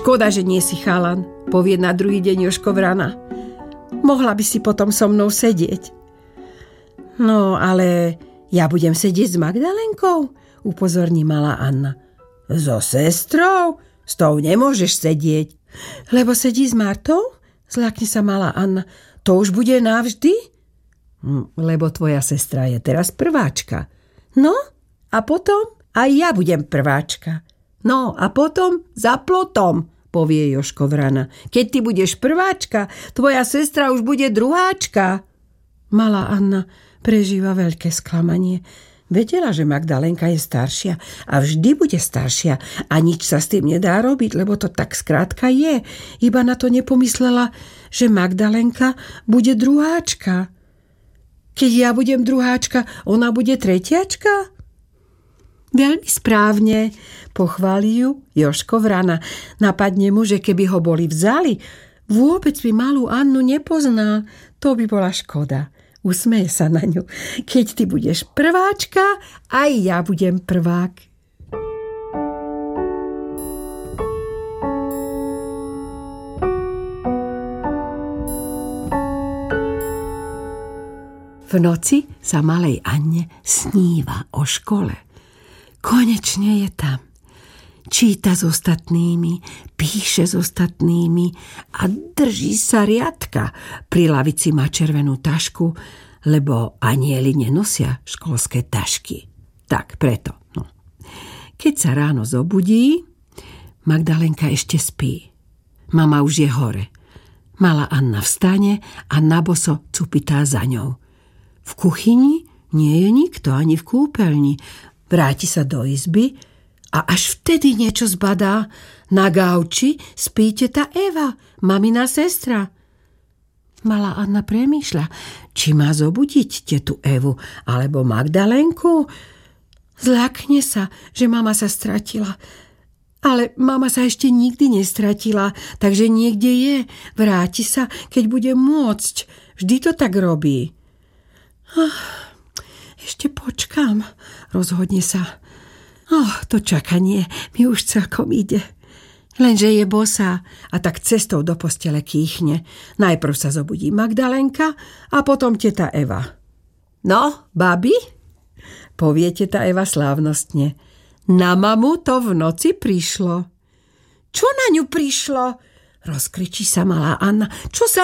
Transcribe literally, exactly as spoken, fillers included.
Škoda, že nie si chalan, povie na druhý deň Jožko vrana. Mohla by si potom so mnou sedieť. No, ale ja budem sedieť s Magdalenkou, upozorní malá Anna. So sestrou? S tou nemôžeš sedieť. Lebo sedí s Martou? Zľakne sa malá Anna. To už bude navždy? Hm, lebo tvoja sestra je teraz prváčka. No, a potom aj ja budem prváčka. No, a potom za plotom, povie Jožko vrana. Keď ty budeš prváčka, tvoja sestra už bude druháčka. Malá Anna prežíva veľké sklamanie. Vedela, že Magdalenka je staršia a vždy bude staršia a nič sa s tým nedá robiť, lebo to tak skrátka je. Iba na to nepomyslela, že Magdalenka bude druháčka. Keď ja budem druháčka, ona bude tretiačka? Veľmi správne, pochváli ju Jožko vrana. Napadne mu, že keby ho boli vzali, vôbec by malú Annu nepozná. To by bola škoda. Usmeje sa na ňu. Keď ty budeš prváčka, aj ja budem prvák. V noci sa malej Anne sníva o škole. Konečne je tam. Číta s ostatnými, píše s ostatnými a drží sa riadka. Pri lavici má červenú tašku, lebo anieli nenosia školské tašky. Tak preto. No. Keď sa ráno zobudí, Magdalenka ešte spí. Mama už je hore. Malá Anna vstane a naboso cupitá za ňou. V kuchyni nie je nikto, ani v kúpeľni. Vráti sa do izby a až vtedy niečo zbadá. Na gauči spí teta Eva, mamina sestra. Malá Anna premýšľa, či má zobudiť tetu Evu alebo Magdalenku. Zľakne sa, že mama sa stratila. Ale mama sa ešte nikdy nestratila, takže niekde je. Vráti sa, keď bude môcť. Vždy to tak robí. Oh, ešte počkám, rozhodne sa. Oh, to čakanie mi už celkom ide. Lenže je bosá a tak cestou do postele kýchne. Najprv sa zobudí Magdalenka a potom teta Eva. No, babi, povie teta Eva slávnostne. Na mamu to v noci prišlo. Čo na ňu prišlo? Rozkričí sa malá Anna. Čo sa